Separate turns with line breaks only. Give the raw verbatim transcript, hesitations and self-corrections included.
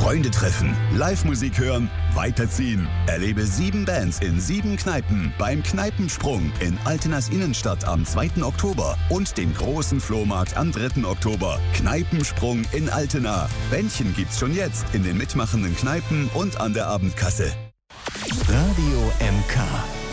Freunde treffen, Live-Musik hören, weiterziehen. Erlebe sieben Bands in sieben Kneipen beim Kneipensprung in Altenas Innenstadt am zweiten Oktober und den großen Flohmarkt am dritten Oktober. Kneipensprung in Altena. Bändchen gibt's schon jetzt in den mitmachenden Kneipen und an der Abendkasse.
Radio M K.